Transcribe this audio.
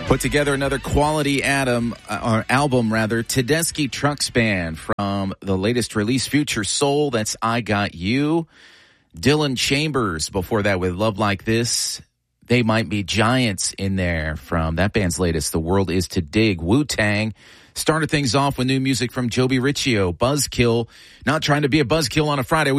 Put together another quality album, Tedeschi Trucks Band from the latest release, Future Soul. That's I Got You. Dylan Chambers before that with Love Like This. They Might Be Giants in there from that band's latest, The World Is to Dig. Wu-Tang started things off with new music from Joby Riccio, Buzzkill. Not trying to be a buzzkill on a Friday.